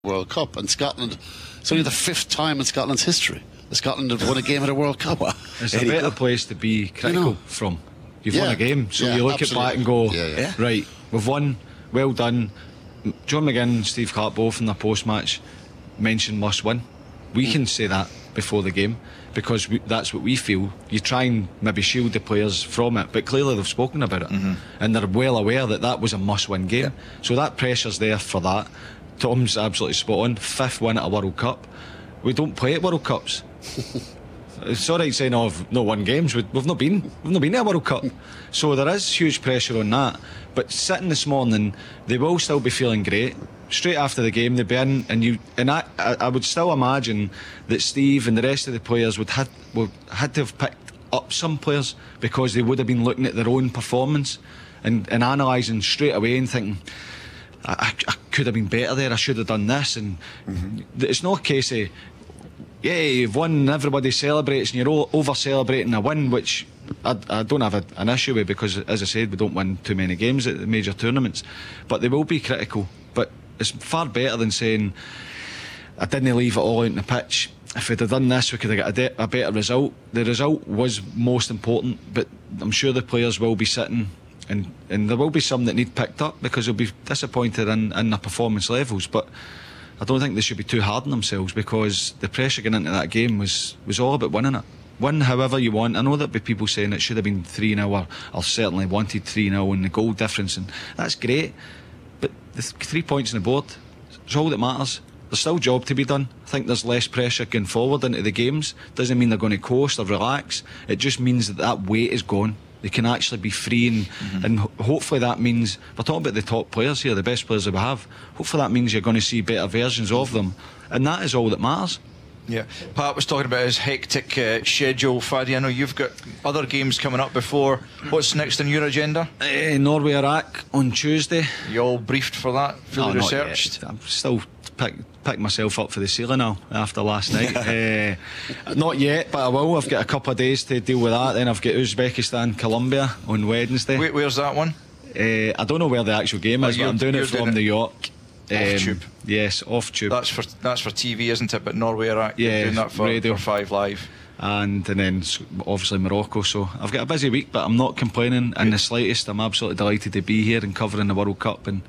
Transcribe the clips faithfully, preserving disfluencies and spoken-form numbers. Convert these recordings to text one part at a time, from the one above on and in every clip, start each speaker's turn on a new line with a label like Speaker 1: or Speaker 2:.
Speaker 1: World Cup, and Scotland, it's only the fifth time in Scotland's history that Scotland have won a game at a World Cup.
Speaker 2: It's a better place to be critical you know. from. You've
Speaker 1: yeah.
Speaker 2: won a game, so
Speaker 1: yeah,
Speaker 2: you look
Speaker 1: absolutely.
Speaker 2: at back and go,
Speaker 1: yeah, yeah.
Speaker 2: right, we've won, well done. John McGinn and Steve Clark both in their post-match mentioned must win. We mm. can say that before the game because we, that's what we feel. You try and maybe shield the players from it, but clearly they've spoken about it mm-hmm. and they're well aware that that was a must-win game. Yeah. So that pressure's there for that. Tom's absolutely spot on. Fifth win at a World Cup. We don't play at World Cups. It's alright saying, oh, I've not won games. We, we've not been We've not been at a World Cup. So there is huge pressure on that. But sitting this morning, they will still be feeling great. Straight after the game, they'll be in, and you and I, I, I would still imagine that Steve and the rest of the players would had would had to have picked up some players because they would have been looking at their own performance and, and analysing straight away and thinking, I, I could have been better there, I should have done this. And mm-hmm. it's not a case of, yeah, you've won and everybody celebrates and you're all over celebrating a win, which I, I don't have a, an issue with because, as I said, we don't win too many games at the major tournaments. But they will be critical. But it's far better than saying, I didn't leave it all out on the pitch. If we'd have done this, we could have got a, de- a better result. The result was most important, but I'm sure the players will be sitting. And, and there will be some that need picked up because they'll be disappointed in, in their performance levels. But I don't think they should be too hard on themselves because the pressure going into that game was, was all about winning it. Win however you want. I know there'll be people saying it should have been three nil or, or certainly wanted three nil and the goal difference, and that's great. But the th- three points on the board, it's all that matters. There's still a job to be done. I think there's less pressure going forward into the games. Doesn't mean they're going to coast or relax. It just means that that weight is gone. They can actually be free, and, mm-hmm. and hopefully that means, we're talking about the top players here, the best players that we have, hopefully that means you're going to see better versions of them, and that is all that matters.
Speaker 3: Yeah, Pat was talking about his hectic uh, schedule. Fadi, I know you've got other games coming up before. What's next on your agenda?
Speaker 2: Uh, Norway, Iraq on Tuesday.
Speaker 3: You all briefed for that? Fully
Speaker 2: no,
Speaker 3: researched?
Speaker 2: I'm still pick, pick myself up for the ceiling now after last night. uh, not yet, but I will. I've got a couple of days to deal with that. Then I've got Uzbekistan, Colombia on Wednesday.
Speaker 3: Wait, where's that one?
Speaker 2: Uh, I don't know where the actual game oh, is, but I'm doing it from doing New York.
Speaker 3: Off um, tube.
Speaker 2: Yes, off tube.
Speaker 3: That's for that's for T V, isn't it? But Norway, Iraq,
Speaker 2: yeah,
Speaker 3: you're doing that for,
Speaker 2: radio.
Speaker 3: for Five Live.
Speaker 2: And, and then obviously Morocco. So I've got a busy week, but I'm not complaining Good. in the slightest. I'm absolutely delighted to be here and covering the World Cup and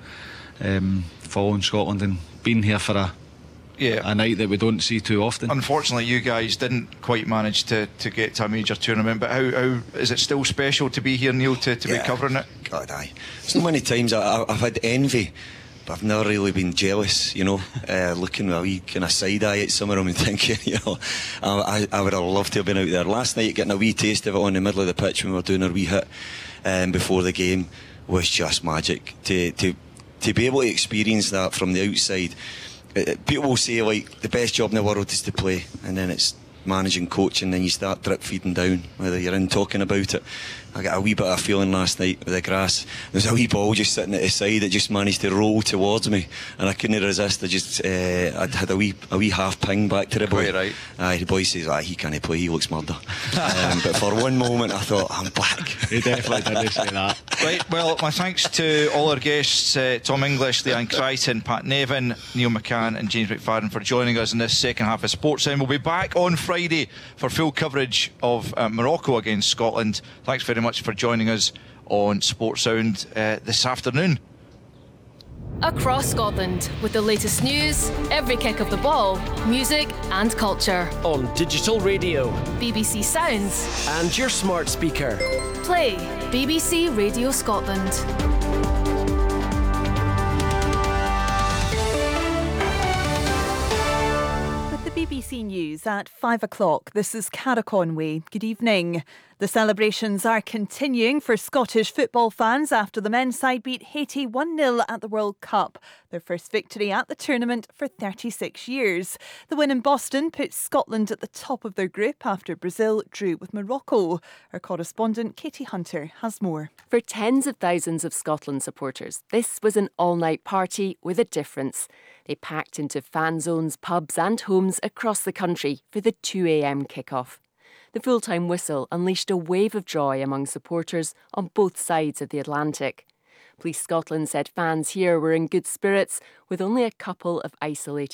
Speaker 2: um, following Scotland and being here for a yeah. a night that we don't see too often.
Speaker 3: Unfortunately, you guys didn't quite manage to, to get to a major tournament, but how, how is it still special to be here, Neil, to, to yeah. be covering it?
Speaker 4: God, aye. So many times I, I've had envy, but I've never really been jealous, you know, uh, looking with a wee kind of side eye at some of them and thinking, you know, I, I would have loved to have been out there. Last night, getting a wee taste of it on the middle of the pitch when we were doing our wee hit um, before the game was just magic. To, to, to be able to experience that from the outside, it, people will say, like, the best job in the world is to play, and then it's managing, coaching, then you start drip feeding down, whether you're in talking about it. I got a wee bit of a feeling last night with the grass. There's a wee ball just sitting at the side that just managed to roll towards me, and I couldn't resist. I just, uh, I'd had a wee, a wee half ping back to the boy.
Speaker 3: Quite right.
Speaker 4: Aye, the boy says, aye, he can't play, he looks murder. um, but for one moment I thought, I'm back.
Speaker 2: He definitely did say that.
Speaker 3: Right, well, my thanks to all our guests, uh, Tom English, Leanne Crichton, Pat Nevin, Neil McCann and James McFadden for joining us in this second half of Sportsound. We'll be back on Friday for full coverage of uh, Morocco against Scotland. Thanks very much for joining us on Sportsound uh, this afternoon.
Speaker 5: Across Scotland, with the latest news, every kick of the ball, music and culture.
Speaker 6: On digital radio,
Speaker 5: B B C Sounds
Speaker 6: and your smart speaker.
Speaker 5: Play B B C Radio Scotland.
Speaker 7: B B C News at five o'clock. This is Cara Conway. Good evening. The celebrations are continuing for Scottish football fans after the men's side beat Haiti one nil at the World Cup, their first victory at the tournament for thirty-six years. The win in Boston puts Scotland at the top of their group after Brazil drew with Morocco. Our correspondent Katie Hunter has more.
Speaker 8: For tens of thousands of Scotland supporters, this was an all-night party with a difference. They packed into fan zones, pubs and homes across the country for the two a.m. kick-off. The full-time whistle unleashed a wave of joy among supporters on both sides of the Atlantic. Police Scotland said fans here were in good spirits, with only a couple of isolated